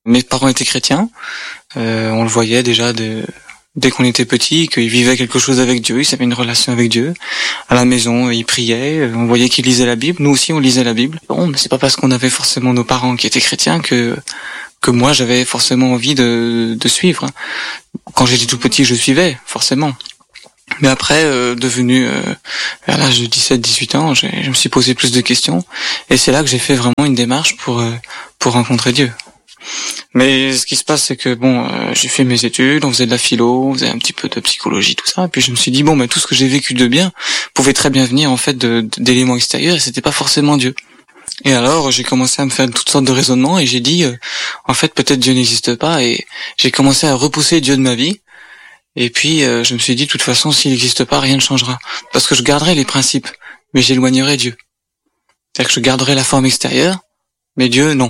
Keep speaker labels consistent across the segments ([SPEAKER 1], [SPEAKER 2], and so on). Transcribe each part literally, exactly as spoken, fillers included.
[SPEAKER 1] Mes parents étaient chrétiens, euh, on le voyait déjà de, dès qu'on était petit, qu'ils vivaient quelque chose avec Dieu, ils avaient une relation avec Dieu. À la maison, ils priaient, on voyait qu'ils lisaient la Bible, nous aussi on lisait la Bible. Bon, mais c'est pas parce qu'on avait forcément nos parents qui étaient chrétiens que que moi j'avais forcément envie de, de suivre. Quand j'étais tout petit, je suivais, forcément. Mais après, euh, devenu euh, vers l'âge de dix-sept dix-huit ans, j'ai, je me suis posé plus de questions. Et c'est là que j'ai fait vraiment une démarche pour euh, pour rencontrer Dieu. Mais ce qui se passe, c'est que bon, euh, j'ai fait mes études, on faisait de la philo, on faisait un petit peu de psychologie, tout ça. Et puis je me suis dit, bon, ben tout ce que j'ai vécu de bien pouvait très bien venir en fait de, de, d'éléments extérieurs et c'était pas forcément Dieu. Et alors, j'ai commencé à me faire toutes sortes de raisonnements et j'ai dit, euh, en fait, peut-être Dieu n'existe pas. Et j'ai commencé à repousser Dieu de ma vie. Et puis, euh, je me suis dit, de toute façon, s'il n'existe pas, rien ne changera. Parce que je garderai les principes, mais j'éloignerai Dieu. C'est-à-dire que je garderai la forme extérieure, mais Dieu, non.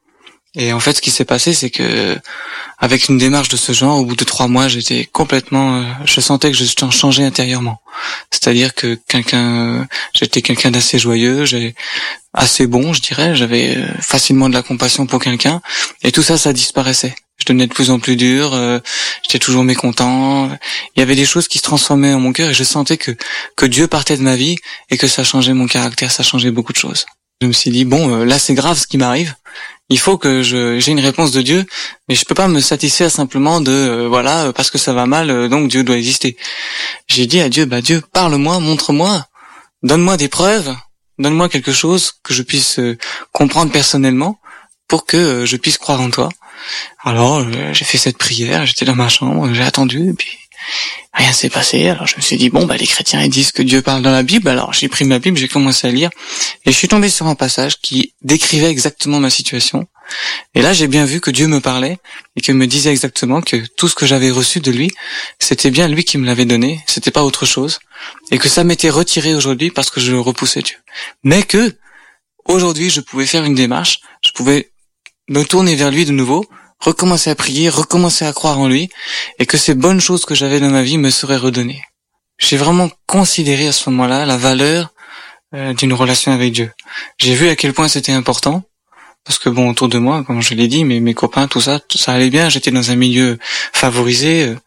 [SPEAKER 1] Et en fait, ce qui s'est passé, c'est que, avec une démarche de ce genre, au bout de trois mois, j'étais complètement, euh, je sentais que je changeais intérieurement. C'est-à-dire que quelqu'un, j'étais quelqu'un d'assez joyeux, j'ai assez bon, je dirais, j'avais facilement de la compassion pour quelqu'un, et tout ça, ça disparaissait. Je devenais de plus en plus dur, euh, j'étais toujours mécontent. Il y avait des choses qui se transformaient en mon cœur et je sentais que que Dieu partait de ma vie et que ça changeait mon caractère, ça changeait beaucoup de choses. Je me suis dit bon, euh, là c'est grave ce qui m'arrive. Il faut que je j'ai une réponse de Dieu, mais je peux pas me satisfaire simplement de euh, voilà parce que ça va mal, euh, donc Dieu doit exister. J'ai dit à Dieu, bah Dieu, parle-moi, montre-moi, donne-moi des preuves, donne-moi quelque chose que je puisse euh, comprendre personnellement pour que euh, je puisse croire en toi. Alors, euh, j'ai fait cette prière, j'étais dans ma chambre, j'ai attendu, et puis rien s'est passé. Alors je me suis dit, bon, bah les chrétiens ils disent que Dieu parle dans la Bible, alors j'ai pris ma Bible, j'ai commencé à lire, et je suis tombé sur un passage qui décrivait exactement ma situation. Et là, j'ai bien vu que Dieu me parlait, et qu'il me disait exactement que tout ce que j'avais reçu de lui, c'était bien lui qui me l'avait donné, c'était pas autre chose, et que ça m'était retiré aujourd'hui parce que je repoussais Dieu. Mais que, aujourd'hui, je pouvais faire une démarche, je pouvais me tourner vers lui de nouveau, recommencer à prier, recommencer à croire en lui, et que ces bonnes choses que j'avais dans ma vie me seraient redonnées. J'ai vraiment considéré à ce moment-là la valeur euh, d'une relation avec Dieu. J'ai vu à quel point c'était important, parce que bon, autour de moi, comme je l'ai dit, mes, mes copains, tout ça, tout ça allait bien, j'étais dans un milieu favorisé, euh,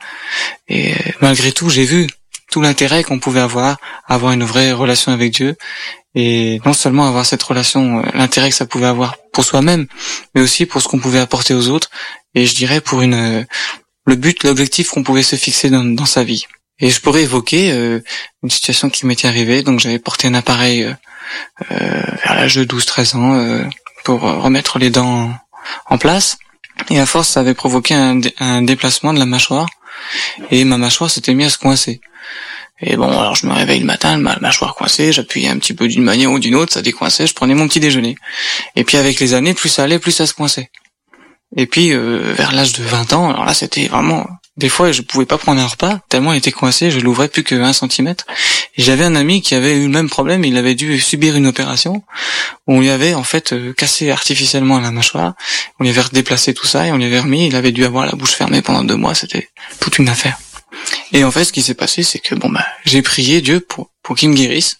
[SPEAKER 1] et malgré tout, j'ai vu tout l'intérêt qu'on pouvait avoir à avoir une vraie relation avec Dieu, et non seulement avoir cette relation, l'intérêt que ça pouvait avoir pour soi-même, mais aussi pour ce qu'on pouvait apporter aux autres, et je dirais pour une le but, l'objectif qu'on pouvait se fixer dans, dans sa vie. Et je pourrais évoquer euh, une situation qui m'était arrivée, donc j'avais porté un appareil euh, euh, vers l'âge de douze treize ans euh, pour remettre les dents en, en place, et à force ça avait provoqué un, un déplacement de la mâchoire, et ma mâchoire s'était mise à se coincer. Et bon, alors je me réveille le matin, ma mâchoire coincée, j'appuyais un petit peu d'une manière ou d'une autre, ça décoinçait, je prenais mon petit déjeuner. Et puis avec les années, plus ça allait, plus ça se coinçait. Et puis euh, vers l'âge de vingt ans, alors là c'était vraiment... Des fois je pouvais pas prendre un repas, tellement il était coincé, je l'ouvrais plus que un centimètre. Et j'avais un ami qui avait eu le même problème, il avait dû subir une opération, où on lui avait en fait euh, cassé artificiellement la mâchoire, on lui avait redéplacé tout ça, et on lui avait remis, il avait dû avoir la bouche fermée pendant deux mois, c'était toute une affaire. Et en fait, ce qui s'est passé, c'est que bon bah j'ai prié Dieu pour pour qu'il me guérisse.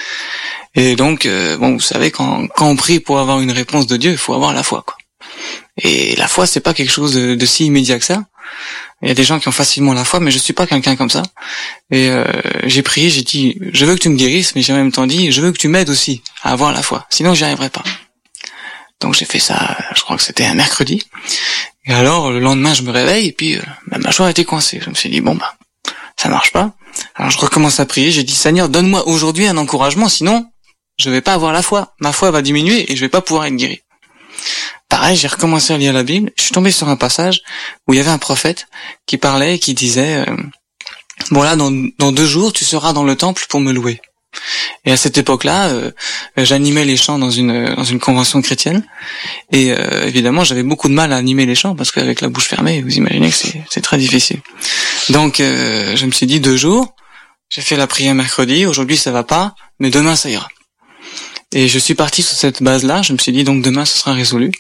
[SPEAKER 1] Et donc euh, bon, vous savez quand quand on prie pour avoir une réponse de Dieu, il faut avoir la foi quoi. Et la foi, c'est pas quelque chose de, de si immédiat que ça. Il y a des gens qui ont facilement la foi, mais je suis pas quelqu'un comme ça. Et euh, j'ai prié, j'ai dit je veux que tu me guérisses, mais j'ai en même temps dit je veux que tu m'aides aussi à avoir la foi. Sinon, j'y arriverai pas. Donc j'ai fait ça, je crois que c'était un mercredi. Et alors, le lendemain, je me réveille, et puis euh, ma mâchoire était coincée. Je me suis dit, bon, bah, ça marche pas. Alors je recommence à prier, j'ai dit, Seigneur, donne-moi aujourd'hui un encouragement, sinon, je vais pas avoir la foi. Ma foi va diminuer, et je vais pas pouvoir être guéri. Pareil, j'ai recommencé à lire la Bible, je suis tombé sur un passage où il y avait un prophète qui parlait, et qui disait, euh, bon là, dans, dans deux jours, tu seras dans le temple pour me louer. Et à cette époque-là, euh, j'animais les chants dans une dans une convention chrétienne, et euh, évidemment j'avais beaucoup de mal à animer les chants parce qu'avec la bouche fermée, vous imaginez que c'est c'est très difficile. Donc euh, je me suis dit deux jours, j'ai fait la prière mercredi, aujourd'hui ça va pas, mais demain ça ira. Et je suis parti sur cette base-là, je me suis dit donc demain ce sera résolu.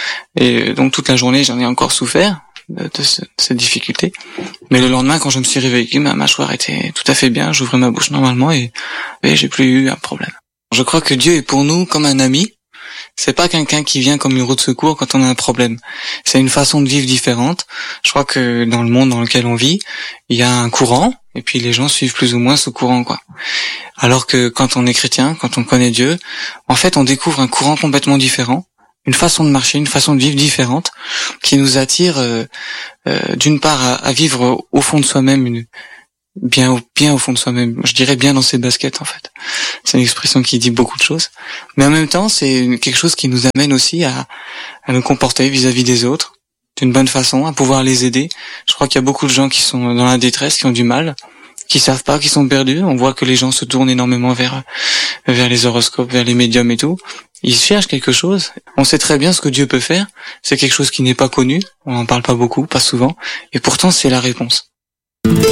[SPEAKER 1] Et donc toute la journée j'en ai encore souffert de, de, ce, de cette difficulté. Mais le lendemain quand je me suis réveillé, ma mâchoire était tout à fait bien, j'ouvrais ma bouche normalement et, et j'ai plus eu un problème. Je crois que Dieu est pour nous comme un ami, C'est pas quelqu'un qui vient comme une roue de secours quand on a un problème. C'est une façon de vivre différente. Je crois que dans le monde dans lequel on vit, il y a un courant, et puis les gens suivent plus ou moins ce courant, quoi. Alors que quand on est chrétien, quand on connaît Dieu, en fait, on découvre un courant complètement différent, une façon de marcher, une façon de vivre différente, qui nous attire, euh, euh, d'une part, à, à vivre au fond de soi-même une bien au, bien au fond de soi-même. Je dirais bien dans ses baskets, en fait. C'est une expression qui dit beaucoup de choses. Mais en même temps, c'est quelque chose qui nous amène aussi à, à nous comporter vis-à-vis des autres d'une bonne façon, à pouvoir les aider. Je crois qu'il y a beaucoup de gens qui sont dans la détresse, qui ont du mal, qui savent pas, qui sont perdus. On voit que les gens se tournent énormément vers, vers les horoscopes, vers les médiums et tout. Ils cherchent quelque chose. On sait très bien ce que Dieu peut faire. C'est quelque chose qui n'est pas connu. On n'en parle pas beaucoup, pas souvent. Et pourtant, c'est la réponse.